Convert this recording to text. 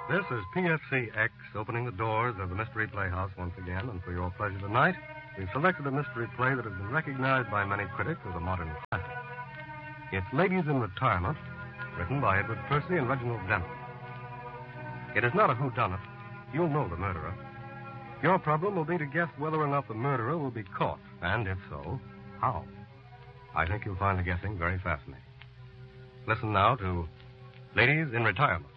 This is PFCX opening the doors of the Mystery Playhouse once again, and for your pleasure tonight, we've selected a mystery play that has been recognized by many critics as a modern classic. It's Ladies in Retirement, written by Edward Percy and Reginald Denham. It is not a whodunit. You'll know the murderer. Your problem will be to guess whether or not the murderer will be caught, and if so, how. I think you'll find the guessing very fascinating. Listen now to Ladies in Retirement.